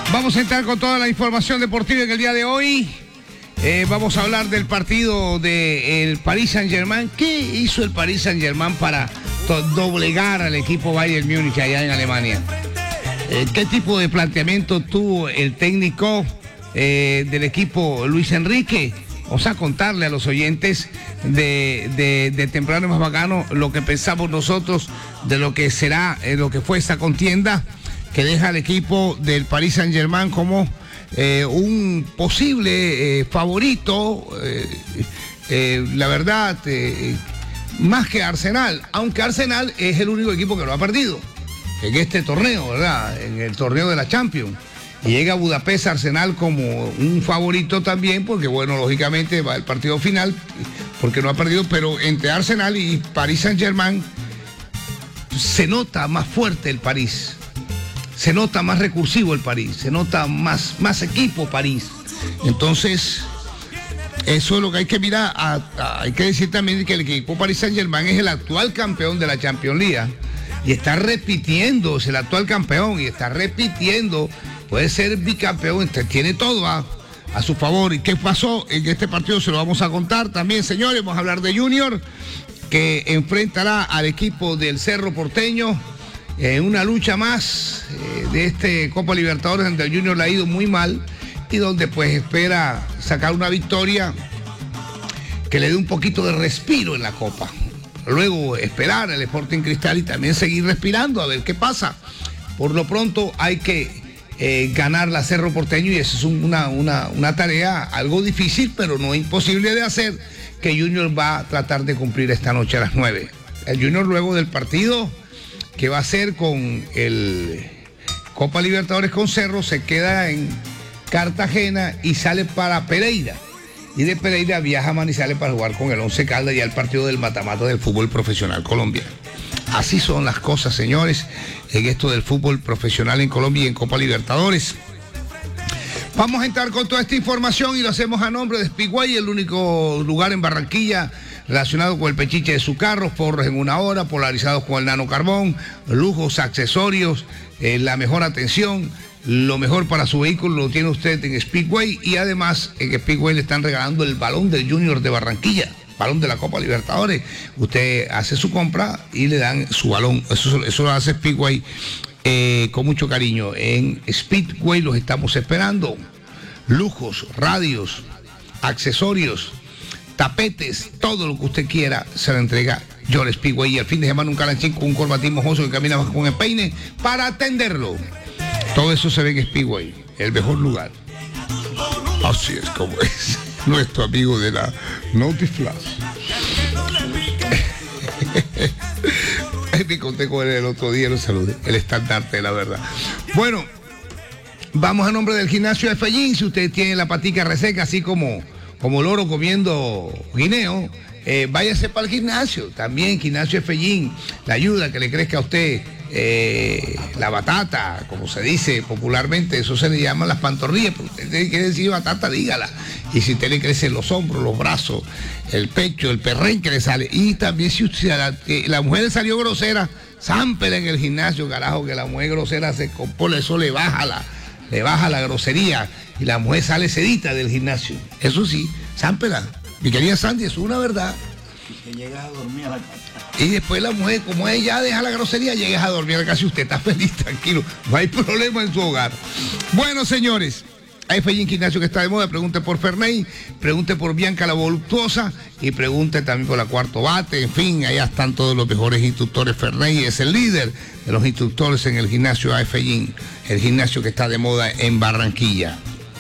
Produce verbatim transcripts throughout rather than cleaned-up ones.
Vamos a entrar con toda la información deportiva en el día de hoy. Eh, vamos a hablar del partido del Paris Saint-Germain. ¿Qué hizo el Paris Saint-Germain para doblegar al equipo Bayern Múnich allá en Alemania? Eh, ¿Qué tipo de planteamiento tuvo el técnico eh, del equipo Luis Enrique? Vamos a contarle a los oyentes de, de, de Temprano Más Bacano lo que pensamos nosotros de lo que será, eh, lo que fue esta contienda que deja al equipo del Paris Saint-Germain como eh, un posible eh, favorito, eh, eh, la verdad, eh, más que Arsenal, aunque Arsenal es el único equipo que lo ha perdido en este torneo, ¿verdad? En el torneo de la Champions. Y llega a Budapest Arsenal como un favorito también, porque bueno, lógicamente va el partido final, porque no ha perdido, pero entre Arsenal y Paris Saint-Germain se nota más fuerte el París. Se nota más recursivo el París, se nota más, más equipo París. Entonces, eso es lo que hay que mirar. A, a, hay que decir también que el equipo Paris Saint-Germain es el actual campeón de la Champions League. Y está repitiendo, es el actual campeón, y está repitiendo, puede ser bicampeón, tiene todo a, a su favor. ¿Y qué pasó en este partido? Se lo vamos a contar también, señores. Vamos a hablar de Junior, que enfrentará al equipo del Cerro Porteño en una lucha más eh, de este Copa Libertadores, donde el Junior le ha ido muy mal y donde pues espera sacar una victoria que le dé un poquito de respiro en la Copa. Luego esperar al Sporting Cristal y también seguir respirando a ver qué pasa. Por lo pronto hay que eh, ganar la Cerro Porteño, y eso es una, una, una tarea algo difícil, pero no imposible de hacer, que Junior va a tratar de cumplir esta noche a las nueve. El Junior, luego del partido que va a ser con el Copa Libertadores con Cerro, se queda en Cartagena y sale para Pereira. Y de Pereira viaja a Manizales para jugar con el Once Caldas, ya el partido del mata-mata del fútbol profesional colombiano. Así son las cosas, señores, en esto del fútbol profesional en Colombia y en Copa Libertadores. Vamos a entrar con toda esta información y lo hacemos a nombre de Speedway, el único lugar en Barranquilla relacionado con el pechiche de su carro, forros en una hora, polarizados con el nanocarbón, lujos, accesorios, eh, la mejor atención, lo mejor para su vehículo lo tiene usted en Speedway. Y además en Speedway le están regalando el balón del Junior de Barranquilla, balón de la Copa Libertadores. Usted hace su compra y le dan su balón. Eso, eso lo hace Speedway eh, con mucho cariño. En Speedway los estamos esperando. Lujos, radios, accesorios, tapetes, todo lo que usted quiera se lo entrega John Speedway. Y al fin de semana un calanchín con un corbatín mojoso que camina con el peine para atenderlo. Todo eso se ve en Speedway, el mejor lugar. Así es como es nuestro amigo de la Notiflash. Me conté con él el otro día, lo saludé, el estandarte de la verdad. Bueno, vamos a nombre del gimnasio de Fellín. Si usted tiene la patica reseca, así como, como loro comiendo guineo, eh, váyase para el gimnasio. También gimnasio de Fellín, la ayuda que le crezca a usted eh, la batata, como se dice popularmente, eso se le llama las pantorrillas, pero usted quiere decir batata, dígala. Y si usted le crecen los hombros, los brazos, el pecho, el perren que le sale. Y también si usted, la, eh, la mujer le salió grosera, zámpela en el gimnasio, carajo, que la mujer grosera se compone, eso le baja la, le baja la grosería y la mujer sale sedita del gimnasio. Eso sí, zámpela. Mi querida Sandy, eso es una verdad. Que llegas a dormir a la casa. Y después la mujer, como ella deja la grosería, llegas a dormir a la casa y usted está feliz, tranquilo. No hay problema en su hogar. Bueno, señores, hay Fellín Gimnasio que está de moda. Pregunte por Ferney, pregunte por Bianca la Voluptuosa y pregunte también por la Cuarto Bate. En fin, allá están todos los mejores instructores. Ferney es el líder de los instructores en el gimnasio A Fellín, el gimnasio que está de moda en Barranquilla.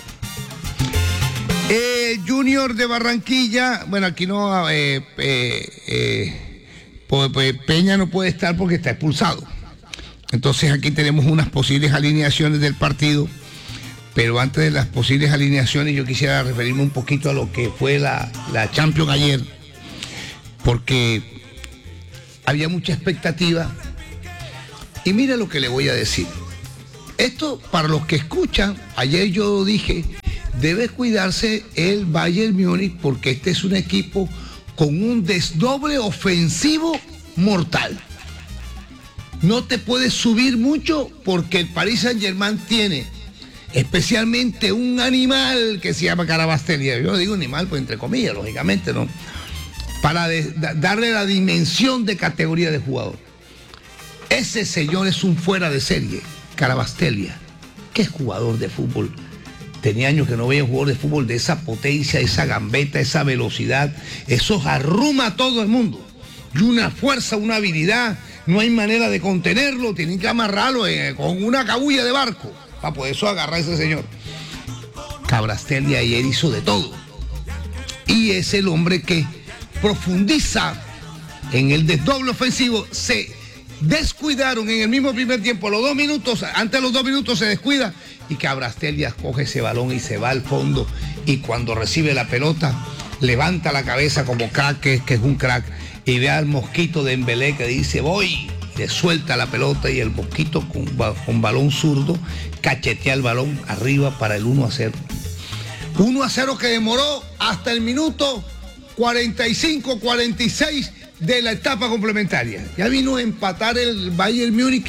Eh, Junior de Barranquilla, bueno, aquí no, eh, eh, eh, pues, pues Peña no puede estar porque está expulsado. Entonces aquí tenemos unas posibles alineaciones del partido, pero antes de las posibles alineaciones yo quisiera referirme un poquito a lo que fue la, la Champions ayer, porque había mucha expectativa. Y mire lo que le voy a decir. Esto, para los que escuchan, ayer yo dije, debe cuidarse el Bayern Múnich porque este es un equipo con un desdoble ofensivo mortal. No te puedes subir mucho porque el Paris Saint-Germain tiene especialmente un animal que se llama Carabastelia. Yo digo animal, pues entre comillas, lógicamente, ¿no? Para de, da, darle la dimensión de categoría de jugador. Ese señor es un fuera de serie, Carabastelia. ¿Qué jugador de fútbol? Tenía años que no veía un jugador de fútbol de esa potencia, esa gambeta, esa velocidad. Eso arruma a todo el mundo. Y una fuerza, una habilidad. No hay manera de contenerlo. Tienen que amarrarlo eh, con una cabulla de barco para poder eso agarrar a ese señor. Carabastelia ayer hizo de todo. Y es el hombre que profundiza en el desdoble ofensivo. Se descuidaron en el mismo primer tiempo, a los dos minutos, antes de los dos minutos se descuida y Carabastelia coge ese balón y se va al fondo, y cuando recibe la pelota levanta la cabeza como crack, que, que es un crack, y ve al Mosquito de Dembélé que dice voy, le suelta la pelota y el Mosquito con, con balón zurdo cachetea el balón arriba para el uno a cero. uno a cero que demoró hasta el minuto cuarenta y cinco, cuarenta y seis de la etapa complementaria. Ya vino a empatar el Bayern Múnich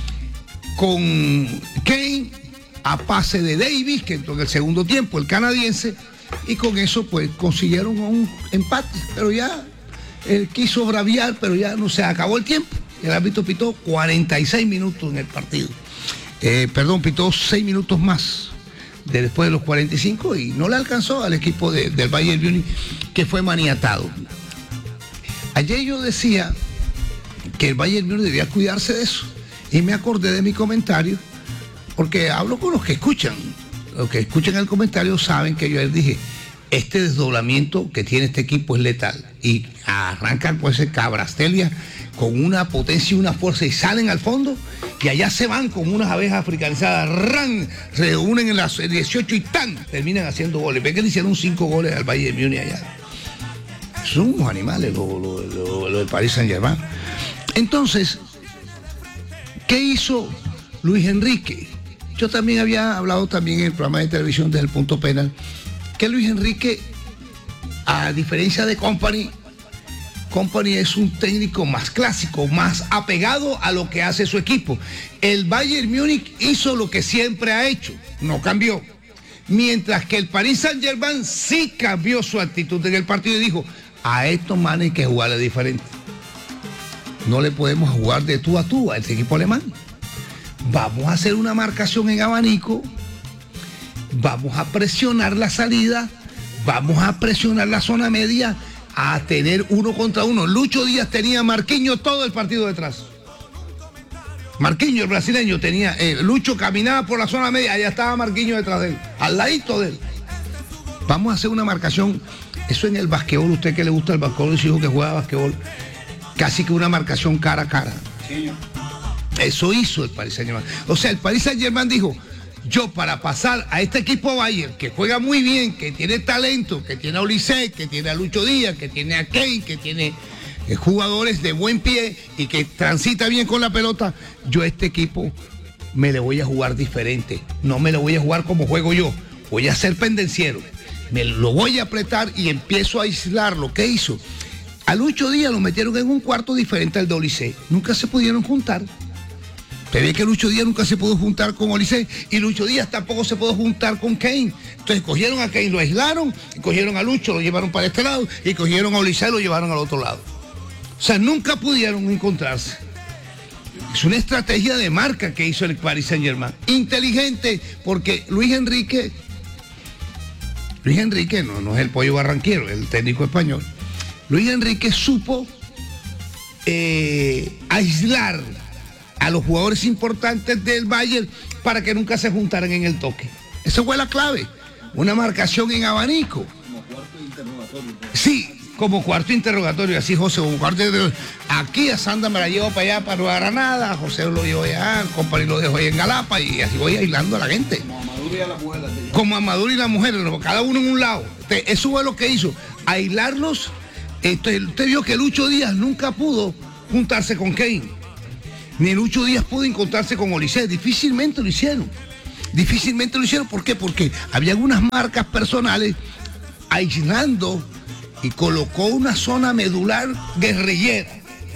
con Kane a pase de Davis, que entró en el segundo tiempo, el canadiense, y con eso pues consiguieron un empate, pero ya él quiso braviar, pero ya no se acabó el tiempo. El árbitro pitó cuarenta y seis minutos en el partido. Eh, perdón, pitó seis minutos más de después de los cuarenta y cinco y no le alcanzó al equipo de, del Bayern Múnich, que fue maniatado. Ayer yo decía que el Bayern Múnich debía cuidarse de eso y me acordé de mi comentario, porque hablo con los que escuchan. Los que escuchan el comentario saben que yo ayer dije, este desdoblamiento que tiene este equipo es letal, y arrancan pues ese Carabastelia con una potencia y una fuerza y salen al fondo y allá se van con unas abejas africanizadas, ran, se reúnen en las dieciocho y tan, terminan haciendo goles. Ven que le hicieron cinco goles al Bayern Múnich allá. Son unos animales lo, lo, lo, lo del Paris Saint-Germain. Entonces, ¿qué hizo Luis Enrique? Yo también había hablado también en el programa de televisión desde el punto penal, que Luis Enrique, a diferencia de Kompany, Kompany es un técnico más clásico, más apegado a lo que hace su equipo. El Bayern Múnich hizo lo que siempre ha hecho, no cambió. Mientras que el Paris Saint-Germain sí cambió su actitud en el partido y dijo, a estos manes hay que jugarle diferente. No le podemos jugar de tú a tú a este equipo alemán. Vamos a hacer una marcación en abanico, vamos a presionar la salida, vamos a presionar la zona media, a tener uno contra uno. Lucho Díaz tenía a Marquinhos todo el partido detrás. Marquinhos, el brasileño, tenía, eh, Lucho caminaba por la zona media, allá estaba Marquinhos detrás de él, al ladito de él. Vamos a hacer una marcación, eso en el basquetbol, usted que le gusta el basquetbol, su hijo que juega basquetbol, casi que una marcación cara a cara. Sí. Eso hizo el Paris Saint-Germain. O sea, el Paris Saint-Germain dijo, yo para pasar a este equipo Bayern, que juega muy bien, que tiene talento, que tiene a Olise, que tiene a Lucho Díaz, que tiene a Kane, que tiene eh, jugadores de buen pie y que transita bien con la pelota, yo a este equipo me le voy a jugar diferente. No me lo voy a jugar como juego yo. Voy a ser pendenciero. Me lo voy a apretar y empiezo a aislarlo. ¿Qué hizo? A Lucho Díaz lo metieron en un cuarto diferente al de Olise. Nunca se pudieron juntar. Se ve que Lucho Díaz nunca se pudo juntar con Olise y Lucho Díaz tampoco se pudo juntar con Kane. Entonces cogieron a Kane, lo aislaron, y cogieron a Lucho, lo llevaron para este lado y cogieron a Olise y lo llevaron al otro lado. O sea, nunca pudieron encontrarse. Es una estrategia de marca que hizo el Paris Saint-Germain. Inteligente, porque Luis Enrique, Luis Enrique no, no es el pollo barranquero, es el técnico español. Luis Enrique supo eh, aislar a los jugadores importantes del Bayern para que nunca se juntaran en el toque. Esa fue la clave. Una marcación en abanico. Como cuarto interrogatorio. Sí, como cuarto interrogatorio, así José, como cuarto interrogatorio. Aquí a Sandra me la llevo para allá, para Nueva Granada, a José lo llevo allá, el Kompany lo dejo ahí en Galapa y así voy aislando a la gente. Como a Maduro y a la mujer. La como a Maduro y la mujer, cada uno en un lado. Eso fue lo que hizo, aislarlos. Usted vio que Lucho Díaz nunca pudo juntarse con Kane. Ni Lucho Díaz pudo encontrarse con Olise, difícilmente lo hicieron. Difícilmente lo hicieron, ¿por qué? Porque había algunas marcas personales aislando y colocó una zona medular guerrillera.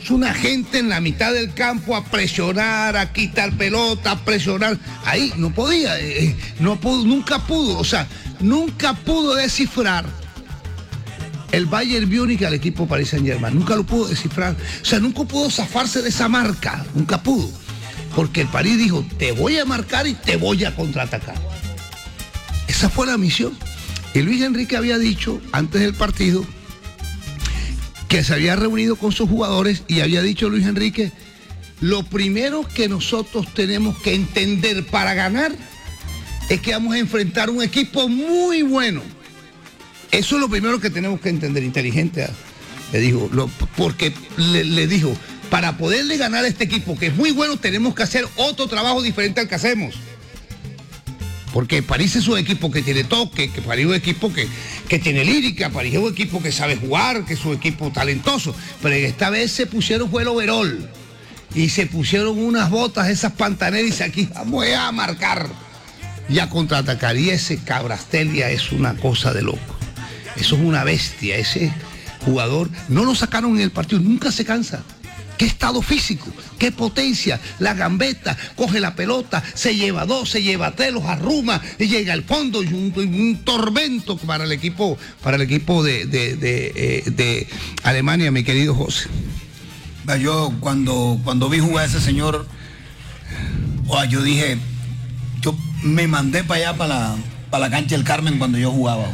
es una gente en la mitad del campo a presionar, a quitar pelota, a presionar. Ahí no podía, eh, no pudo, nunca pudo, o sea, nunca pudo descifrar el Bayern Múnich al equipo Paris Saint-Germain. Nunca lo pudo descifrar. O sea, nunca pudo zafarse de esa marca. Nunca pudo. Porque el París dijo, te voy a marcar y te voy a contraatacar. Esa fue la misión. Y Luis Enrique había dicho antes del partido que se había reunido con sus jugadores y había dicho Luis Enrique, lo primero que nosotros tenemos que entender para ganar es que vamos a enfrentar un equipo muy bueno. Eso es lo primero que tenemos que entender, inteligente, le dijo, lo, porque le, le dijo, para poderle ganar a este equipo, que es muy bueno, tenemos que hacer otro trabajo diferente al que hacemos. Porque París es un equipo que tiene toque, que París es un equipo que, que tiene lírica, París es un equipo que sabe jugar, que es un equipo talentoso. Pero esta vez se pusieron fue el overol y se pusieron unas botas, esas pantaneras, y dice, aquí vamos a marcar y a contraatacar. Y ese Kvaratskhelia es una cosa de loco. Eso es una bestia, ese jugador. No lo sacaron en el partido, nunca se cansa. Qué estado físico, qué potencia, la gambeta, coge la pelota, se lleva dos, se lleva tres, los arruma y llega al fondo y un, un tormento para el equipo, para el equipo de, de, de, de, de Alemania, mi querido José. Yo cuando, cuando vi jugar a ese señor, oh, yo dije, yo me mandé para allá, para la, para la cancha del Carmen cuando yo jugaba.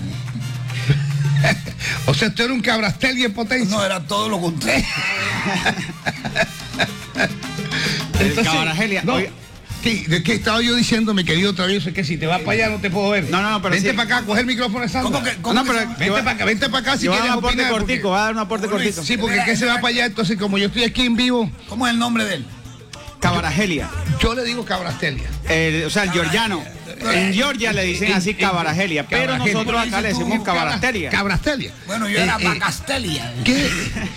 O sea, ¿tú eres un Kvaratskhelia en potencia? No, era todo lo contrario. Entonces, Kvaratskhelia, no, oiga. ¿qué, ¿De qué estaba yo diciendo, mi querido Travieso? Es que si te vas para allá no te puedo ver. No, no, no, pero vente sí. para acá, coge el micrófono de Sandra. ¿Cómo que- cómo No, que pero se- Vente para acá, vente para acá si Yo voy a quieres dar un aporte opinar, cortico, porque- va a dar un aporte Luis, cortico. Sí, porque ¿qué se va para allá? Entonces, como yo estoy aquí en vivo, ¿Cómo es el nombre de él? Kvaratskhelia. yo le digo Kvaratskhelia. El, o sea, el georgiano. En Georgia le dicen así Kvaratskhelia, pero Kvaratskhelia. nosotros acá le decimos Kvaratskhelia. Kvaratskhelia. Bueno, yo Eh, era eh, Bacastelia. que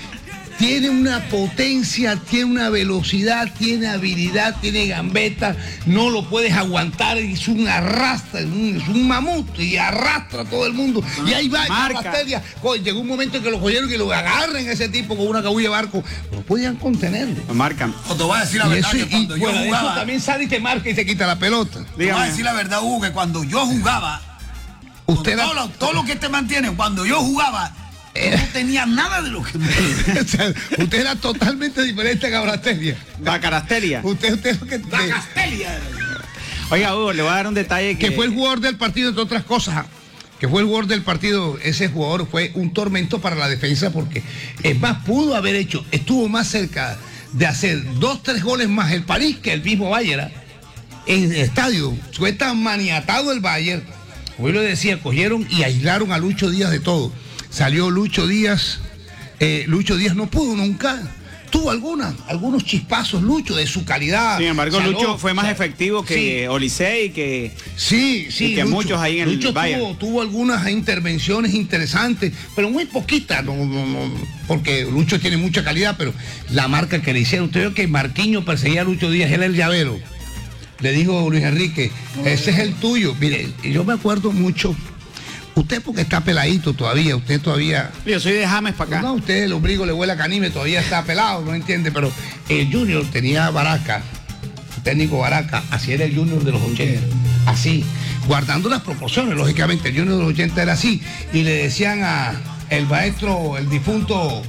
tiene una potencia, tiene una velocidad, tiene habilidad, tiene gambeta, no lo puedes aguantar, es un arrastra, es un, es un mamut y arrastra a todo el mundo. Y ahí va Marca. Kvaratskhelia. Coño, llegó un momento en que lo cogieron y lo agarren a ese tipo con una cabulla de barco. No podían contenerlo. Lo marcan. O te voy a decir la Y verdad, eso, que y cuando yo fuera de eso jugaba, también sale y te marca y te quita la pelota. te voy a Dígame. decir la verdad, Hugo, que cuando yo jugaba, Usted todo, era- lo, todo lo que te mantiene, cuando yo jugaba, yo no tenía nada de lo que me... O sea, usted era totalmente diferente a Kvaratskhelia. Kvaratskhelia. Usted, usted lo que, Bacastelia. Oiga, Hugo, le voy a dar un detalle que... que fue el jugador del partido, entre otras cosas, que fue el jugador del partido, ese jugador fue un tormento para la defensa porque, es más, pudo haber hecho, estuvo más cerca de hacer dos, tres goles más el París que el mismo Bayern. En el estadio, fue tan maniatado el Bayern, como yo le decía, cogieron y aislaron a Lucho Díaz de todo. Salió Lucho Díaz, eh, Lucho Díaz no pudo nunca. Tuvo algunas, algunos chispazos, Lucho, de su calidad. Sin embargo, Saló, Lucho fue más o sea, efectivo que sí. Olisei y que... Sí, sí. Y que muchos ahí en el Lucho Bayern. tuvo, tuvo algunas intervenciones interesantes, pero muy poquitas, no, no, no, porque Lucho tiene mucha calidad, pero la marca que le hicieron, usted vio que Marquinhos perseguía a Lucho Díaz, él era el llavero. Le dijo Luis Enrique, ese es el tuyo. Mire, yo me acuerdo mucho, usted porque está peladito todavía, usted todavía... Yo soy de James para acá. No, usted el ombligo le huele a canime, todavía está pelado, no entiende, pero el Junior tenía Baraca, el técnico Baraca, así era el Junior de los ochenta, así, guardando las proporciones, lógicamente, el Junior de los ochenta era así, y le decían a el maestro, el difunto,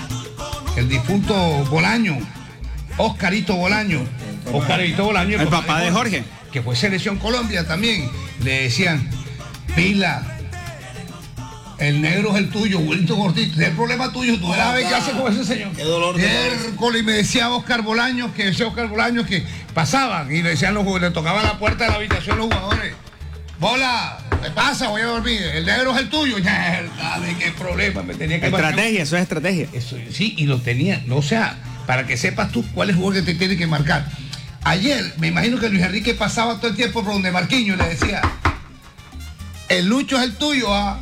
el difunto Bolaño, Oscarito Bolaño, Oscarito Bolaño, El papá de Jorge. que fue Selección Colombia también, le decían, pila, el negro es el tuyo, Wilito Gordito, es el problema tuyo, tú verás a ver qué hace con ese señor. Qué dolor de Miércoles, y me decía Oscar Bolaños, que ese Oscar Bolaños que pasaban y le decían los jugadores, le tocaban la puerta de la habitación los jugadores. Bola, ¿qué pasa? Voy a dormir, el negro es el tuyo. Mierda, ¿de qué problema? Me tenía que Estrategia, eso es estrategia. Eso, sí, y lo tenía, no, o sea, para que sepas tú cuál es el jugador que te tiene que marcar. Ayer, me imagino que Luis Enrique pasaba todo el tiempo por donde Marquinhos le decía, el Lucho es el tuyo, ¿ah?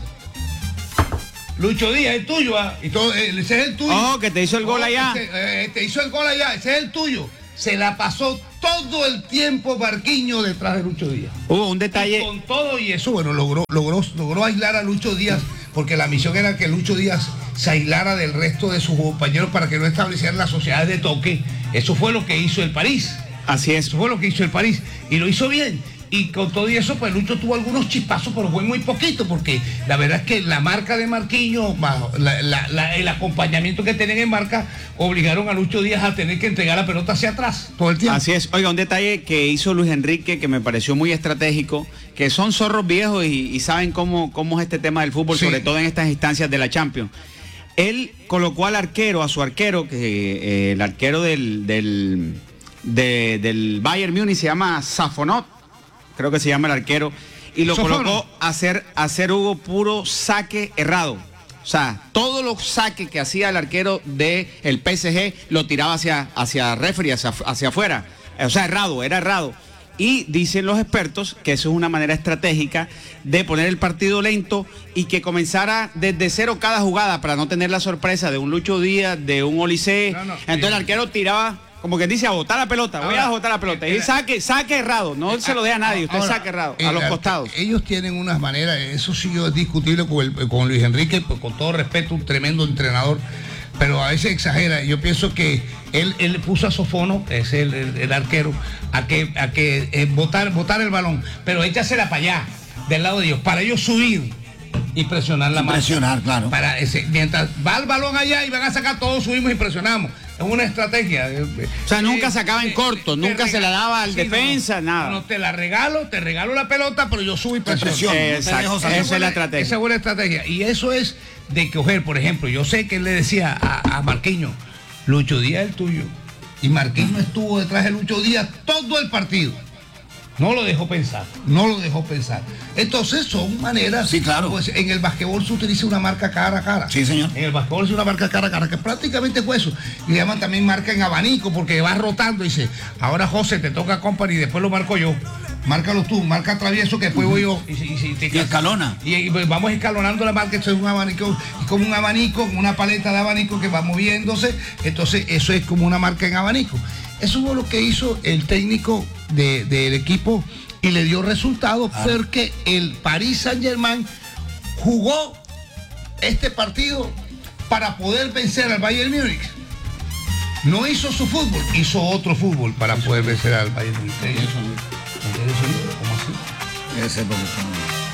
Lucho Díaz es el tuyo, ¿ah? Y todo, eh, ese es el tuyo. Oh, que te hizo el gol Oh, allá. ese, eh, te hizo el gol allá, ese es el tuyo. Se la pasó todo el tiempo Marquinhos detrás de Lucho Díaz. Hubo un Y detalle... con todo y eso, bueno, logró, logró, logró aislar a Lucho Díaz porque la misión era que Lucho Díaz se aislara del resto de sus compañeros para que no establecieran las sociedades de toque. Eso fue lo que hizo el París. Así es. Eso fue lo que hizo el París. Y lo hizo bien. Y con todo eso, pues Lucho tuvo algunos chispazos, pero fue muy poquito, porque la verdad es que la marca de Marquinhos, bajo la, la, la, el acompañamiento que tienen en marca, obligaron a Lucho Díaz a tener que entregar la pelota hacia atrás todo el tiempo. Así es. Oiga, un detalle que hizo Luis Enrique que me pareció muy estratégico, que son zorros viejos y, y saben cómo, cómo es este tema del fútbol, sí, sobre todo en estas instancias de la Champions. Él colocó al arquero, a su arquero, que eh, el arquero del, del, de, del Bayern Múnich se llama Safonot, creo que se llama el arquero, y lo Sofono. colocó a hacer, a hacer Hugo puro saque errado. O sea, todos los saques que hacía el arquero del P S G lo tiraba hacia, hacia referee, hacia, hacia afuera. O sea, errado, era errado. Y dicen los expertos que eso es una manera estratégica de poner el partido lento y que comenzara desde cero cada jugada para no tener la sorpresa de un Lucho Díaz, de un Olise. No, no, Entonces el arquero tiraba, como que dice, a botar la pelota, voy Ahora, a botar la pelota. Y eh, saque, saque errado, no se lo dé a nadie, usted Ahora, saque errado, el a los ar- costados. Ellos tienen unas maneras, eso sí es discutible con, el, con Luis Enrique, pues, con todo respeto, un tremendo entrenador, pero a veces exagera. Yo pienso que él, él puso a Sofono, que es el, el, el arquero, a que, a que eh, botar, botar el balón, pero échasela para allá, del lado de ellos, para ellos subir y presionar la mano. Presionar, claro. Para ese, mientras va el balón allá y van a sacar, todos subimos y presionamos. Es una estrategia. O sea, nunca sacaba en corto, nunca se la daba al defensa, no, nada. No, te la regalo, te regalo la pelota, pero yo subo y presiono. Presión, no te Exacto, dejo salir. esa es la estrategia. Esa es buena estrategia. Y eso es de coger, por ejemplo, yo sé que él le decía a, a Marquinhos, Lucho Díaz es el tuyo. Y Marquinhos estuvo detrás de Lucho Díaz todo el partido. No lo dejó pensar, no lo dejó pensar. Entonces son maneras. Sí, claro. Pues en el basquetbol se utiliza una marca cara a cara. Sí, señor. En el basquetbol es una marca cara a cara, que prácticamente fue eso. Y le llaman también marca en abanico, porque va rotando y dice, ahora José te toca Company y después lo marco yo. Márcalo tú, marca travieso que después voy yo. Y, y, y, Y escalona. Y, y vamos escalonando la marca, esto es un abanico, es como un abanico, una paleta de abanico que va moviéndose. Entonces eso es como una marca en abanico. Eso fue lo que hizo el técnico de, del equipo y le dio resultado, Ah. porque el Paris Saint-Germain jugó este partido para poder vencer al Bayern Múnich. No hizo su fútbol, hizo otro fútbol para poder vencer al Bayern Múnich. ¿Cómo así? Ese es porque son-